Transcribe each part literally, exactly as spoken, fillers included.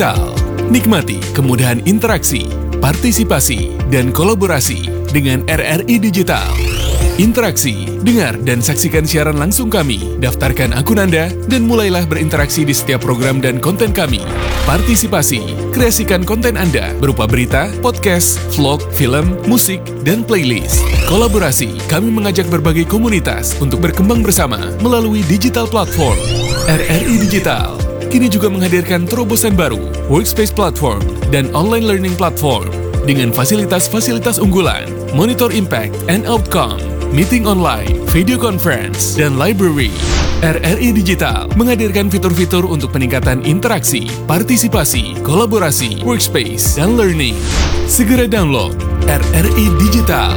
Digital. Nikmati kemudahan interaksi, partisipasi, dan kolaborasi dengan R R I Digital. Interaksi, dengar dan saksikan siaran langsung kami, daftarkan akun Anda, dan mulailah berinteraksi di setiap program dan konten kami. Partisipasi, kreasikan konten Anda berupa berita, podcast, vlog, film, musik, dan playlist. Kolaborasi, kami mengajak berbagai komunitas untuk berkembang bersama melalui digital platform. R R I Digital kini juga menghadirkan terobosan baru, workspace platform, dan online learning platform dengan fasilitas-fasilitas unggulan, monitor impact and outcome, meeting online, video conference, dan library. R R I Digital menghadirkan fitur-fitur untuk peningkatan interaksi, partisipasi, kolaborasi, workspace, dan learning. Segera download R R I Digital.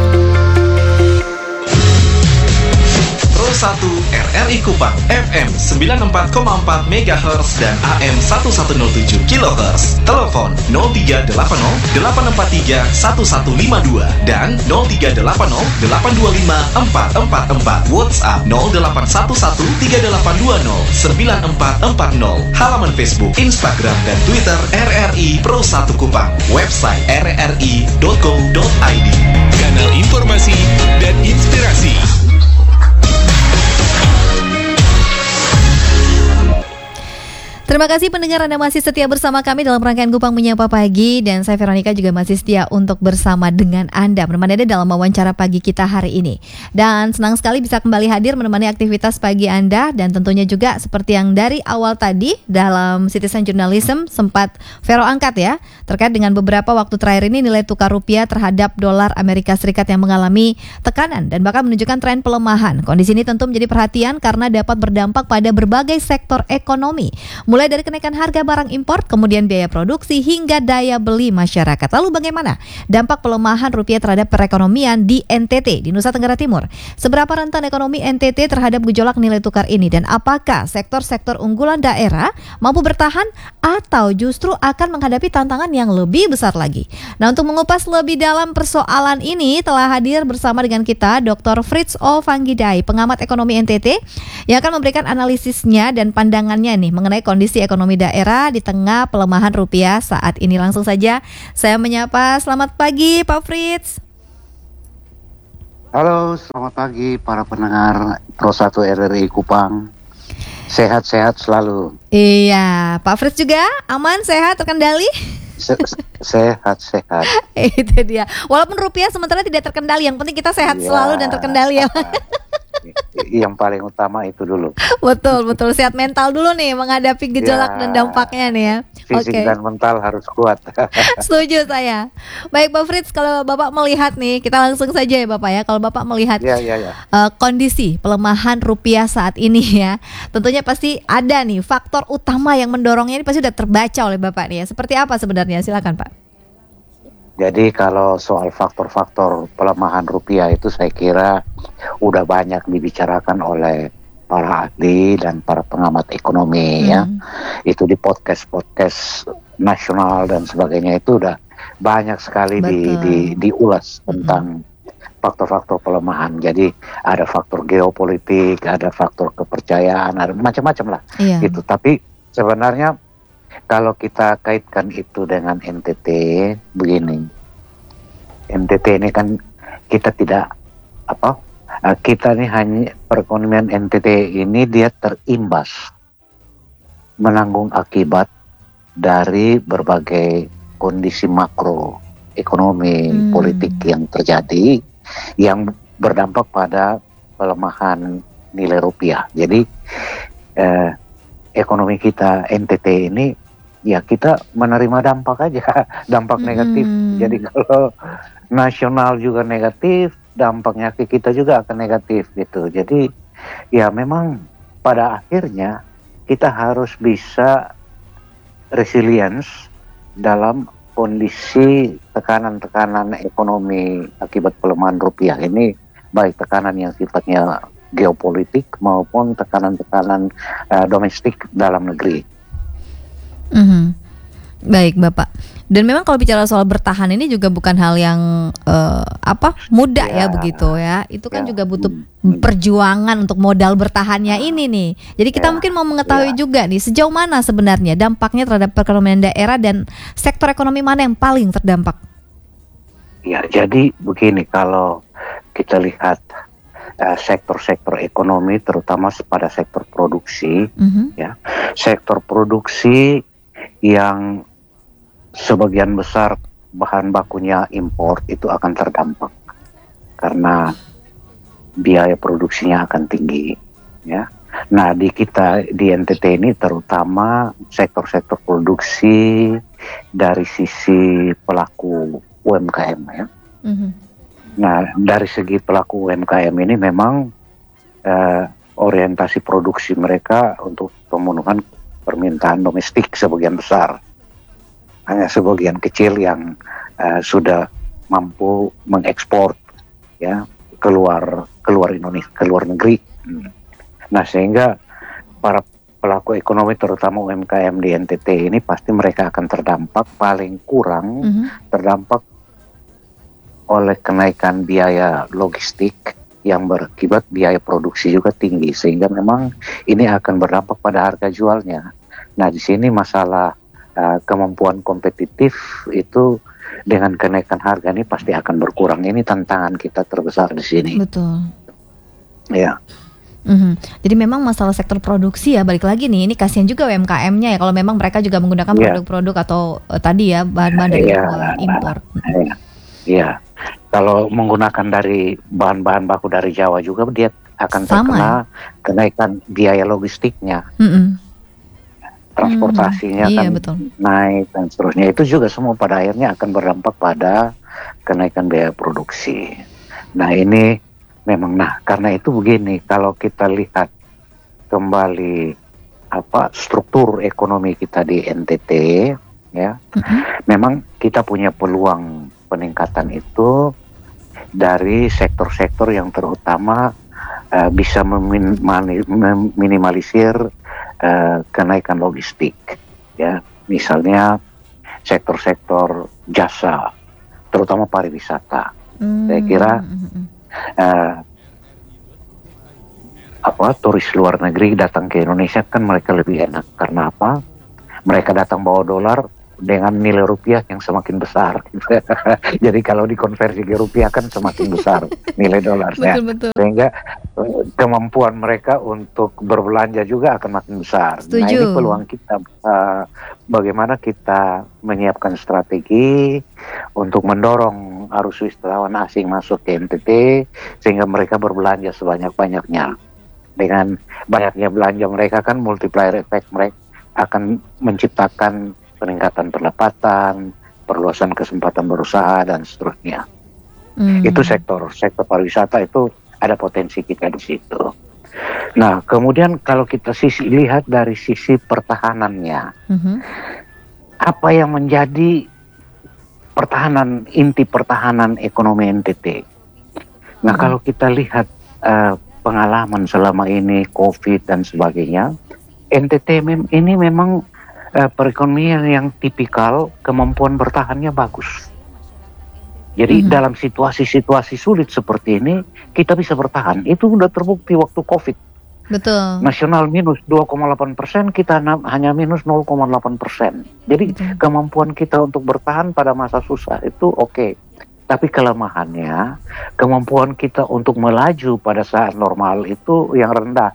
satu R R I Kupang F M sembilan puluh empat koma empat megahertz dan A M seribu seratus tujuh kilohertz. Telepon nol tiga delapan nol delapan empat tiga satu satu lima dua dan nol tiga delapan nol delapan dua lima empat empat empat. WhatsApp nol delapan satu satu tiga delapan dua nol sembilan empat empat nol. Halaman Facebook, Instagram, dan Twitter R R I Pro satu Kupang. Website r r i dot co dot i d. Kanal informasi dan inspirasi. Terima kasih pendengar, Anda masih setia bersama kami dalam rangkaian Kupang Menyapa Pagi, dan saya Veronica juga masih setia untuk bersama dengan Anda menemani Anda dalam wawancara pagi kita hari ini. Dan senang sekali bisa kembali hadir menemani aktivitas pagi Anda, dan tentunya juga seperti yang dari awal tadi dalam Citizen Journalism sempat Vero angkat ya, terkait dengan beberapa waktu terakhir ini nilai tukar rupiah terhadap dolar Amerika Serikat yang mengalami tekanan dan bahkan menunjukkan tren pelemahan. Kondisi ini tentu menjadi perhatian karena dapat berdampak pada berbagai sektor ekonomi, mulai Mulai dari kenaikan harga barang impor, kemudian biaya produksi, hingga daya beli masyarakat. Lalu bagaimana dampak pelemahan rupiah terhadap perekonomian di N T T, di Nusa Tenggara Timur? Seberapa rentan ekonomi N T T terhadap gejolak nilai tukar ini? Dan apakah sektor-sektor unggulan daerah mampu bertahan atau justru akan menghadapi tantangan yang lebih besar lagi? Nah, untuk mengupas lebih dalam persoalan ini telah hadir bersama dengan kita Doktor Fritz O. Vanggidai, pengamat ekonomi N T T, yang akan memberikan analisisnya dan pandangannya nih mengenai kondisi ekonomi daerah di tengah pelemahan rupiah saat ini. Langsung saja saya menyapa, selamat pagi Pak Fritz. Halo, selamat pagi para pendengar Pro satu R R I Kupang. Sehat-sehat selalu. Iya, Pak Fritz juga aman, sehat, terkendali? Se- Sehat-sehat. Itu dia. Walaupun rupiah sementara tidak terkendali, yang penting kita sehat ya, selalu dan terkendali ya. Yang paling utama itu dulu. Betul, betul. Sehat mental dulu nih menghadapi gejolak ya, dan dampaknya nih ya. Fisik okay. dan mental harus kuat. Setuju saya. Baik Pak Fritz, kalau Bapak melihat nih, kita langsung saja ya Bapak ya. Kalau Bapak melihat ya, ya, ya. Uh, kondisi pelemahan rupiah saat ini ya, tentunya pasti ada nih faktor utama yang mendorongnya, ini pasti sudah terbaca oleh Bapak nih ya. Seperti apa sebenarnya? Silakan Pak. Jadi kalau soal faktor-faktor pelemahan rupiah itu saya kira udah banyak dibicarakan oleh para ahli dan para pengamat ekonomi hmm. ya. Itu di podcast-podcast nasional dan sebagainya itu udah banyak sekali di, di, diulas tentang hmm. faktor-faktor pelemahan. Jadi ada faktor geopolitik, ada faktor kepercayaan, ada macam-macam lah. Iya. Gitu. Tapi sebenarnya kalau kita kaitkan itu dengan N T T, begini, N T T ini kan kita tidak apa, kita nih hanya perekonomian N T T ini dia terimbas, menanggung akibat dari berbagai kondisi makro ekonomi hmm. politik yang terjadi, yang berdampak pada pelemahan nilai rupiah. Jadi eh, ekonomi kita N T T ini ya kita menerima dampak aja, dampak hmm. negatif. Jadi kalau nasional juga negatif, dampaknya ke kita juga akan negatif gitu. Jadi ya memang pada akhirnya kita harus bisa resilience dalam kondisi tekanan-tekanan ekonomi akibat pelemahan rupiah ini, baik tekanan yang sifatnya geopolitik maupun tekanan-tekanan uh, domestik dalam negeri. Mm-hmm. Baik Bapak. Dan memang kalau bicara soal bertahan ini juga bukan hal yang uh, apa mudah ya. ya begitu ya. Itu kan ya. juga butuh perjuangan untuk modal bertahannya ini nih. Jadi kita ya. mungkin mau mengetahui ya. juga nih sejauh mana sebenarnya dampaknya terhadap perekonomian daerah dan sektor ekonomi mana yang paling terdampak. Ya, jadi begini, kalau kita lihat uh, sektor-sektor ekonomi terutama pada sektor produksi, mm-hmm. ya, sektor produksi yang sebagian besar bahan bakunya impor itu akan terdampak karena biaya produksinya akan tinggi, ya. Nah, di kita di N T T ini terutama sektor-sektor produksi dari sisi pelaku U M K M, ya. Mm-hmm. Nah, dari segi pelaku U M K M ini memang eh, orientasi produksi mereka untuk pemenuhan permintaan domestik sebagian besar. Hanya sebagian kecil yang uh, sudah mampu mengekspor ya keluar keluar Indonesia, keluar negeri. Hmm. Nah, sehingga para pelaku ekonomi terutama U M K M di N T T ini pasti mereka akan terdampak paling kurang mm-hmm. terdampak oleh kenaikan biaya logistik yang berakibat biaya produksi juga tinggi, sehingga memang ini akan berdampak pada harga jualnya. Nah, di sini masalah Uh, kemampuan kompetitif itu dengan kenaikan harga ini pasti akan berkurang. Ini tantangan kita terbesar di sini. Betul. Ya. Mm-hmm. Jadi memang masalah sektor produksi ya, balik lagi nih, ini kasihan juga U M K M-nya ya kalau memang mereka juga menggunakan yeah. produk-produk atau uh, tadi ya bahan-bahan dari yeah. impor. Iya. Yeah. Kalau menggunakan dari bahan-bahan baku dari Jawa juga dia akan Sama, terkena ya? kenaikan biaya logistiknya. Mm-mm. Transportasinya hmm, iya, kan betul. naik dan seterusnya. Itu juga semua pada akhirnya akan berdampak pada kenaikan biaya produksi. Nah, ini memang, nah karena itu begini, kalau kita lihat kembali apa struktur ekonomi kita di N T T ya, mm-hmm. memang kita punya peluang peningkatan itu dari sektor-sektor yang terutama uh, bisa memin- meminimalisir Uh, kenaikan logistik, ya, misalnya sektor-sektor jasa, terutama pariwisata. Mm. Saya kira uh, apa turis luar negeri datang ke Indonesia kan mereka lebih enak karena apa? Mereka datang bawa dolar dengan nilai rupiah yang semakin besar. Jadi kalau dikonversi ke rupiah kan semakin besar nilai dolarnya. Sehingga kemampuan mereka untuk berbelanja juga akan makin besar. Setuju. Nah, ini peluang kita uh, bagaimana kita menyiapkan strategi untuk mendorong arus wisatawan asing masuk ke N T T sehingga mereka berbelanja sebanyak-banyaknya. Dengan banyaknya belanja mereka kan multiplier effect mereka akan menciptakan peningkatan pendapatan, perluasan kesempatan berusaha dan seterusnya. Hmm. Itu sektor sektor pariwisata itu ada potensi kita di situ. Nah, kemudian kalau kita sisi lihat dari sisi pertahanannya, hmm. apa yang menjadi pertahanan inti pertahanan ekonomi N T T? Nah, hmm. kalau kita lihat uh, pengalaman selama ini COVID dan sebagainya, N T T mem- ini memang Uh, perekonomian yang tipikal kemampuan bertahannya bagus. Jadi mm-hmm. dalam situasi-situasi sulit seperti ini kita bisa bertahan. Itu sudah terbukti waktu COVID. Betul. Nasional minus dua koma delapan persen, kita na- hanya minus nol koma delapan persen. Jadi Betul. Kemampuan kita untuk bertahan pada masa susah itu oke. Okay. Tapi kelemahannya kemampuan kita untuk melaju pada saat normal itu yang rendah.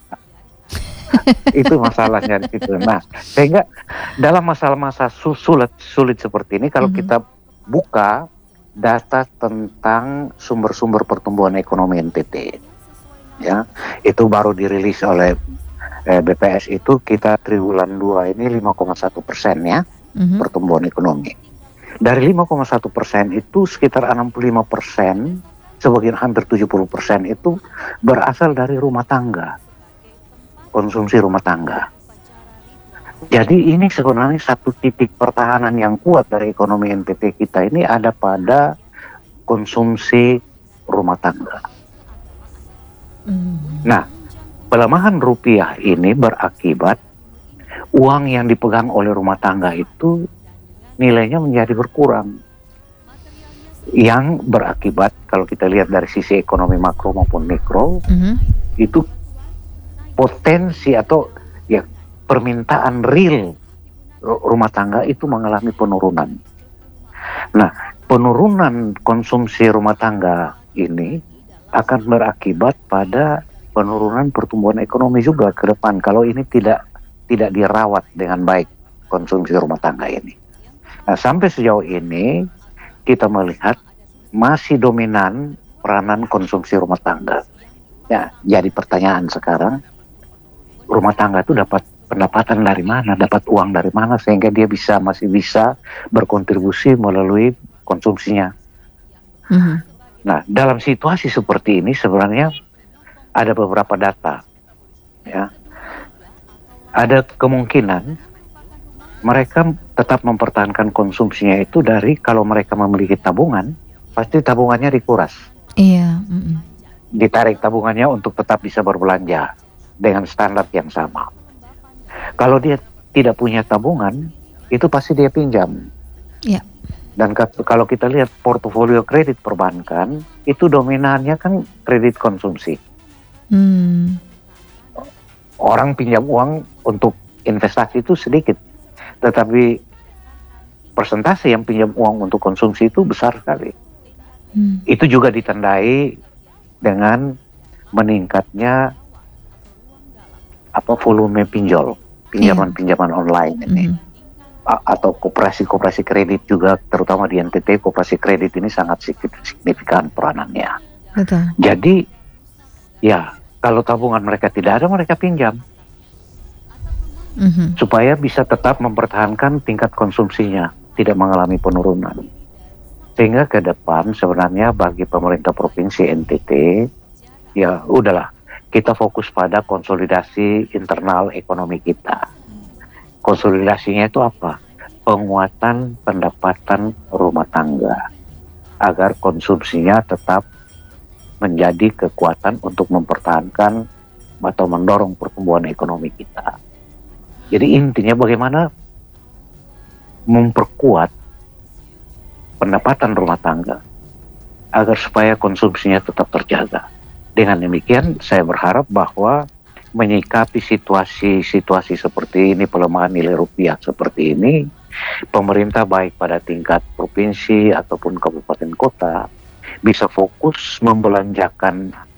Itu masalahnya di situ. Nah, sehingga dalam masalah-masalah sulit sulit seperti ini kalau mm-hmm. kita buka data tentang sumber-sumber pertumbuhan ekonomi N T T, ya, itu baru dirilis oleh eh, B P S itu kita triwulan dua ini lima koma satu persen ya mm-hmm. pertumbuhan ekonomi. Dari lima koma satu persen itu sekitar enam puluh lima persen, sebagian hampir tujuh puluh persen itu berasal dari rumah tangga. Konsumsi rumah tangga. Jadi ini sebenarnya satu titik pertahanan yang kuat dari ekonomi N T T kita ini ada pada konsumsi rumah tangga. Mm. Nah, pelemahan rupiah ini berakibat uang yang dipegang oleh rumah tangga itu nilainya menjadi berkurang. Yang berakibat kalau kita lihat dari sisi ekonomi makro maupun mikro, Mhm. itu potensi atau ya permintaan real ru- rumah tangga itu mengalami penurunan. Nah, penurunan konsumsi rumah tangga ini akan berakibat pada penurunan pertumbuhan ekonomi juga ke depan kalau ini tidak tidak dirawat dengan baik konsumsi rumah tangga ini. Nah, sampai sejauh ini kita melihat masih dominan peranan konsumsi rumah tangga. Ya, jadi pertanyaan sekarang, rumah tangga itu dapat pendapatan dari mana, dapat uang dari mana sehingga dia bisa masih bisa berkontribusi melalui konsumsinya. Mhm. Nah, dalam situasi seperti ini sebenarnya ada beberapa data, ya. Ada kemungkinan mereka tetap mempertahankan konsumsinya itu dari kalau mereka memiliki tabungan, pasti tabungannya dikuras. Iya. Mhm. Ditarik tabungannya untuk tetap bisa berbelanja dengan standar yang sama. Kalau dia tidak punya tabungan, itu pasti dia pinjam. Iya. Dan ka- kalau kita lihat portofolio kredit perbankan, itu dominannya kan kredit konsumsi. Hmm. Orang pinjam uang untuk investasi itu sedikit, tetapi persentase yang pinjam uang untuk konsumsi itu besar sekali. Hmm. Itu juga ditandai dengan meningkatnya apa volume pinjol, pinjaman-pinjaman online ini. Mhm. A- atau koperasi-koperasi kredit juga, terutama di N T T koperasi kredit ini sangat signi- signifikan peranannya. Betul. Jadi ya kalau tabungan mereka tidak ada, mereka pinjam Mhm. supaya bisa tetap mempertahankan tingkat konsumsinya, tidak mengalami penurunan. Sehingga ke depan sebenarnya bagi pemerintah provinsi N T T, ya udahlah, kita fokus pada konsolidasi internal ekonomi kita. Konsolidasinya itu apa? Penguatan pendapatan rumah tangga agar konsumsinya tetap menjadi kekuatan untuk mempertahankan atau mendorong pertumbuhan ekonomi kita. Jadi intinya bagaimana memperkuat pendapatan rumah tangga agar supaya konsumsinya tetap terjaga. Dengan demikian saya berharap bahwa menyikapi situasi-situasi seperti ini, pelemahan nilai rupiah seperti ini, pemerintah baik pada tingkat provinsi ataupun kabupaten kota bisa fokus membelanjakan